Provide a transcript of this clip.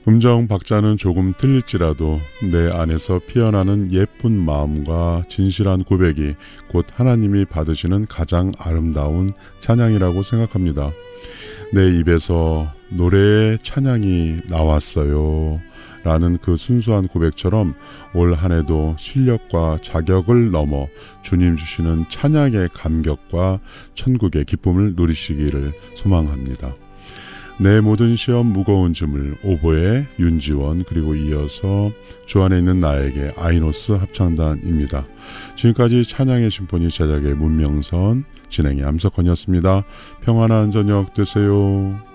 음정 박자는 조금 틀릴지라도 내 안에서 피어나는 예쁜 마음과 진실한 고백이 곧 하나님이 받으시는 가장 아름다운 찬양이라고 생각합니다. 내 입에서 노래의 찬양이 나왔어요 라는 그 순수한 고백처럼 올 한 해도 실력과 자격을 넘어 주님 주시는 찬양의 감격과 천국의 기쁨을 누리시기를 소망합니다. 내 모든 시험 무거운 짐을 오보에 윤지원 그리고 이어서 주 안에 있는 나에게 아이노스 합창단입니다. 지금까지 찬양의 심포니 제작의 문명선 진행의 암석헌이었습니다. 평안한 저녁 되세요.